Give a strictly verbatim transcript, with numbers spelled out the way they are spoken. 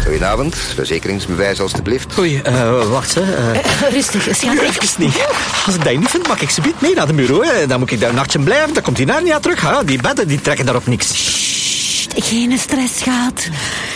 Goedenavond, verzekeringsbewijs alstublieft. Oei, uh, wacht, hè. Uh... Uh, rustig, schat. Even niet. Als ik dat niet vind, mag ik ze niet mee naar de bureau. Hè. Dan moet ik daar een nachtje blijven, dan komt die naar niet terug. Hè. Die bedden die trekken daarop niks. Sst, geen stress, schat.